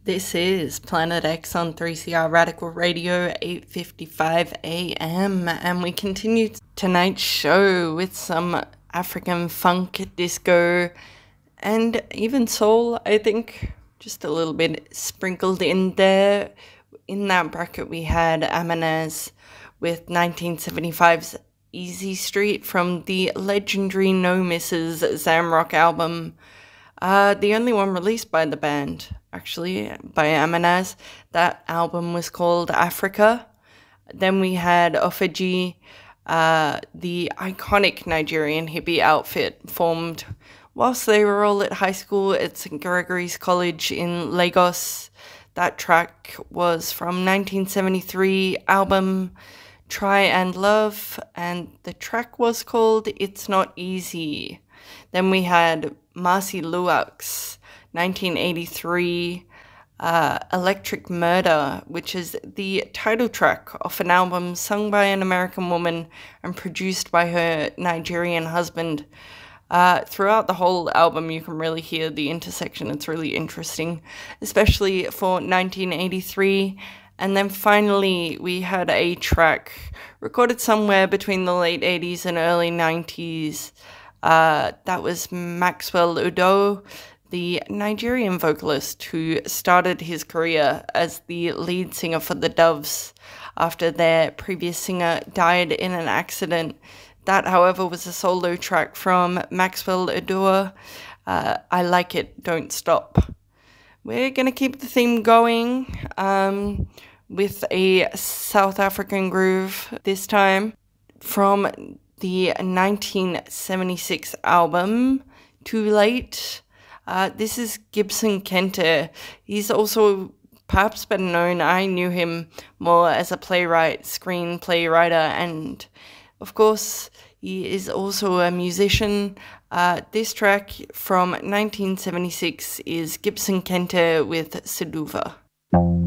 This is Planet X on 3CR Radical Radio, 8:55 a.m. And we continue tonight's show with some African funk, disco, and even soul, I think. Just a little bit sprinkled in there. In that bracket, we had Amanaz with 1975's Easy Street from the legendary No Misses Zamrock album. The only one released by the band, actually, by Amanaz. That album was called Africa. Then we had Ofeji, the iconic Nigerian hippie outfit formed whilst they were all at high school at St. Gregory's College in Lagos. That track was from 1973 album Try and Love, and the track was called It's Not Easy. Then we had Marcy Luak's 1983 Electric Murder, which is the title track of an album sung by an American woman and produced by her Nigerian husband. Throughout the whole album, you can really hear the intersection. It's really interesting, especially for 1983. And then finally, we had a track recorded somewhere between the late 80s and early 90s. That was Maxwell Udo, the Nigerian vocalist who started his career as the lead singer for the Doves after their previous singer died in an accident. That, however, was a solo track from Maxwell Udo. I Like It, Don't Stop. We're going to keep the theme going with a South African groove this time from the 1976 album, Too Late. This is Gibson Kente. He's also perhaps better known. I knew him more as a playwright, screenplay writer, and of course, he is also a musician. This track from 1976 is Gibson Kente with Seduva.